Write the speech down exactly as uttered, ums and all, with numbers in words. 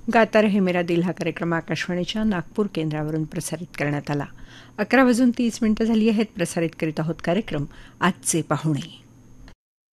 गाता रहे मेरा दिल हा कार्यक्रम आकाशवाणीच्या नागपूर केंद्रावरून प्रसारित करण्यात आला. अकरा वाजून तीस मिनिटं झाली आहेत. प्रसारित करीत आहोत कार्यक्रम आजचे पाहुणे.